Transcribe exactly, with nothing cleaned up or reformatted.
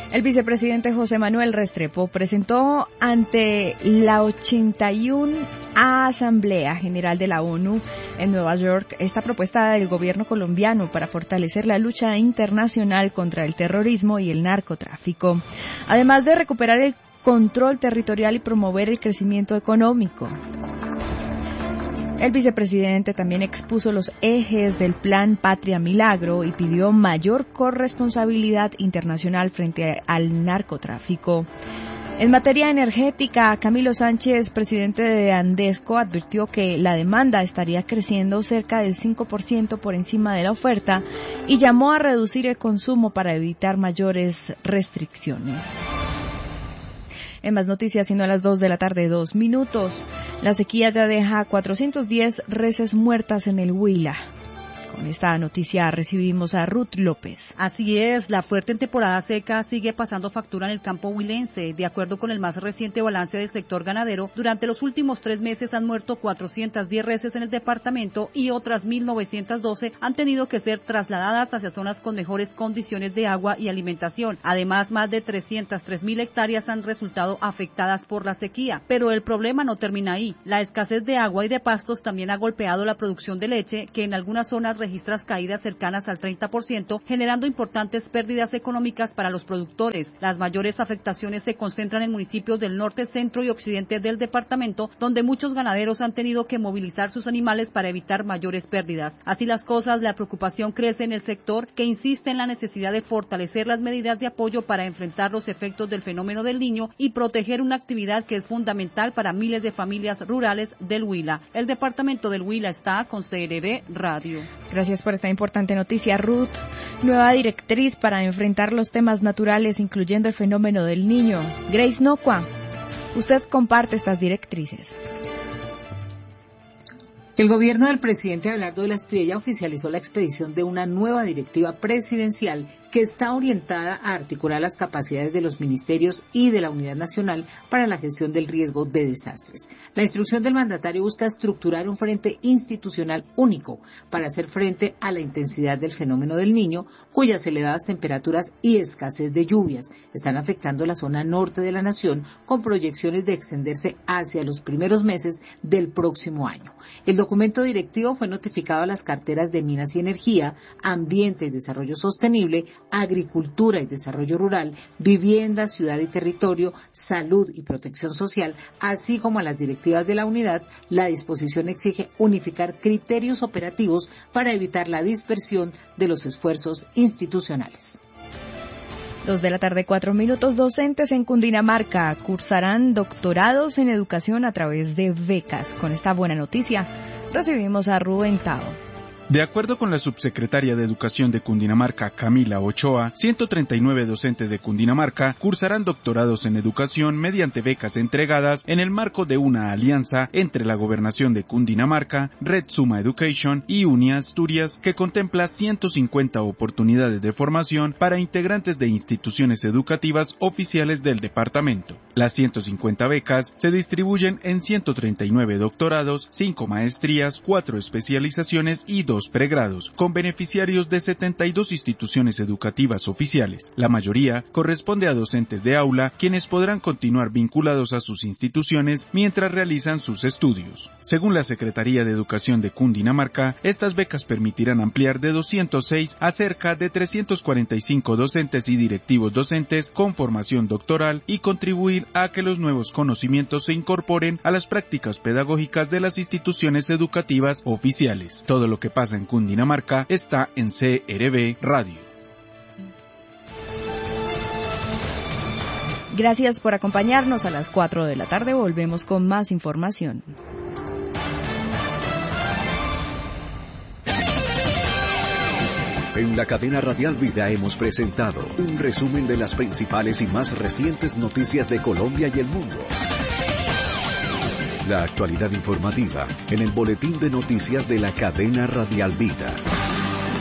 El vicepresidente José Manuel Restrepo presentó ante la ochenta y una Asamblea General de la ONU en Nueva York esta propuesta del gobierno colombiano para fortalecer la lucha internacional contra el terrorismo y el narcotráfico, además de recuperar el control territorial y promover el crecimiento económico. El vicepresidente también expuso los ejes del Plan Patria Milagro y pidió mayor corresponsabilidad internacional frente al narcotráfico. En materia energética, Camilo Sánchez, presidente de Andesco, advirtió que la demanda estaría creciendo cerca del cinco por ciento por encima de la oferta y llamó a reducir el consumo para evitar mayores restricciones. En más noticias, siendo a las dos de la tarde, dos minutos. La sequía ya deja cuatrocientas diez reses muertas en el Huila. Con esta noticia recibimos a Ruth López. Así es, la fuerte temporada seca sigue pasando factura en el campo huilense. De acuerdo con el más reciente balance del sector ganadero, durante los últimos tres meses han muerto cuatrocientas diez reses en el departamento y otras mil novecientas doce han tenido que ser trasladadas hacia zonas con mejores condiciones de agua y alimentación. Además, más de trescientas tres mil hectáreas han resultado afectadas por la sequía. Pero el problema no termina ahí. La escasez de agua y de pastos también ha golpeado la producción de leche, que en algunas zonas registras caídas cercanas al treinta por ciento, generando importantes pérdidas económicas para los productores. Las mayores afectaciones se concentran en municipios del norte, centro y occidente del departamento, donde muchos ganaderos han tenido que movilizar sus animales para evitar mayores pérdidas. Así las cosas, la preocupación crece en el sector, que insiste en la necesidad de fortalecer las medidas de apoyo para enfrentar los efectos del fenómeno del Niño y proteger una actividad que es fundamental para miles de familias rurales del Huila. El departamento del Huila está con C R B Radio. Gracias por esta importante noticia, Ruth. Nueva directriz para enfrentar los temas naturales, incluyendo el fenómeno del Niño. Grace Nocua, usted comparte estas directrices. El gobierno del presidente Abelardo de la Espriella oficializó la expedición de una nueva directiva presidencial que está orientada a articular las capacidades de los ministerios y de la Unidad Nacional para la gestión del riesgo de desastres. La instrucción del mandatario busca estructurar un frente institucional único para hacer frente a la intensidad del fenómeno del Niño, cuyas elevadas temperaturas y escasez de lluvias están afectando la zona norte de la nación, con proyecciones de extenderse hacia los primeros meses del próximo año. El documento directivo fue notificado a las carteras de Minas y Energía, Ambiente y Desarrollo Sostenible, Agricultura y Desarrollo Rural, Vivienda, Ciudad y Territorio, Salud y Protección Social, así como a las directivas de la unidad. La disposición exige unificar criterios operativos para evitar la dispersión de los esfuerzos institucionales. Dos de la tarde, cuatro minutos. Docentes en Cundinamarca cursarán doctorados en educación a través de becas. Con esta buena noticia recibimos a Rubén Tao. De acuerdo con la subsecretaria de Educación de Cundinamarca, Camila Ochoa, ciento treinta y nueve docentes de Cundinamarca cursarán doctorados en educación mediante becas entregadas en el marco de una alianza entre la Gobernación de Cundinamarca, Red Suma Education y Uni Asturias, que contempla ciento cincuenta oportunidades de formación para integrantes de instituciones educativas oficiales del departamento. Las ciento cincuenta becas se distribuyen en ciento treinta y nueve doctorados, cinco maestrías, cuatro especializaciones y dos pregrados, con beneficiarios de setenta y dos instituciones educativas oficiales. La mayoría corresponde a docentes de aula, quienes podrán continuar vinculados a sus instituciones mientras realizan sus estudios. Según la Secretaría de Educación de Cundinamarca, estas becas permitirán ampliar de doscientos seis a cerca de trescientos cuarenta y cinco docentes y directivos docentes con formación doctoral y contribuir a que los nuevos conocimientos se incorporen a las prácticas pedagógicas de las instituciones educativas oficiales. Todo lo que pasa en Cundinamarca está en C R B Radio. Gracias por acompañarnos. A las cuatro de la tarde volvemos con más información. En la cadena Radial Vida hemos presentado un resumen de las principales y más recientes noticias de Colombia y el mundo. La actualidad informativa en el boletín de noticias de la cadena Radial Vida.